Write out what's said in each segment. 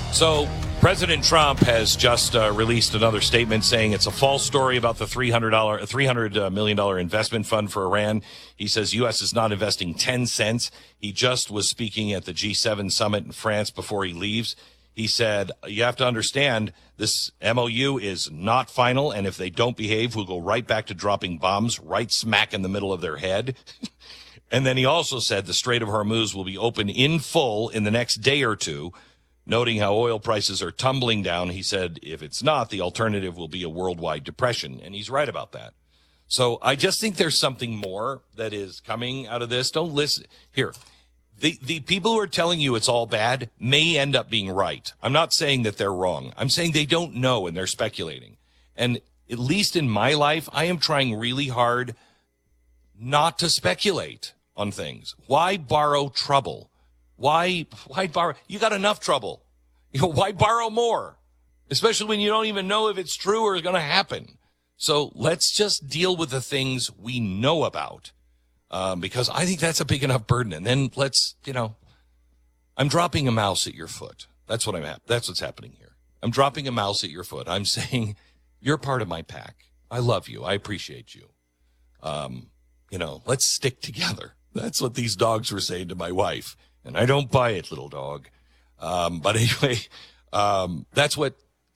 So President Trump has just released another statement saying it's a false story about the $300 million investment fund for Iran. He says U.S. is not investing 10 cents. He just was speaking at the G7 summit in France before he leaves. He said, you have to understand this MOU is not final, and if they don't behave, we'll go right back to dropping bombs right smack in the middle of their head. And then he also said the Strait of Hormuz will be open in full in the next day or two. Noting how oil prices are tumbling down, he said, if it's not, the alternative will be a worldwide depression. And he's right about that. So I just think there's something more that is coming out of this. Don't listen. Here, the people who are telling you it's all bad may end up being right. I'm not saying that they're wrong. I'm saying they don't know and they're speculating. And at least in my life, I am trying really hard not to speculate on things. Why borrow trouble? Why borrow? You got enough trouble. Why borrow more? Especially when you don't even know if it's true or is going to happen. So let's just deal with the things we know about, because I think that's a big enough burden. And then let's, I'm dropping a mouse at your foot. That's what's happening here. I'm dropping a mouse at your foot. I'm saying you're part of my pack. I love you. I appreciate you. Let's stick together. That's what these dogs were saying to my wife. And I don't buy it, little dog. But anyway, that's what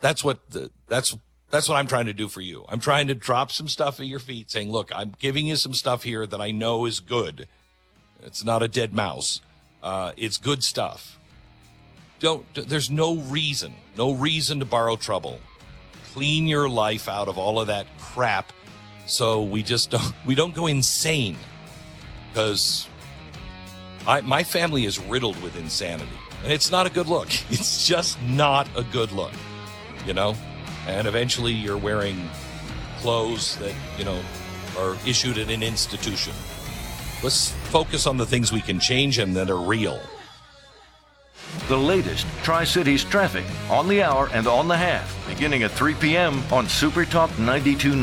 I'm trying to do for you. I'm trying to drop some stuff at your feet saying, look, I'm giving you some stuff here that I know is good. It's not a dead mouse. It's good stuff. There's no reason to borrow trouble. Clean your life out of all of that crap so we don't go insane. Because my family is riddled with insanity, and it's not a good look. It's just not a good look, and eventually you're wearing clothes that, are issued at an institution. Let's focus on the things we can change and that are real. The latest Tri-Cities traffic on the hour and on the half, beginning at 3 p.m. on Super Talk 92.9.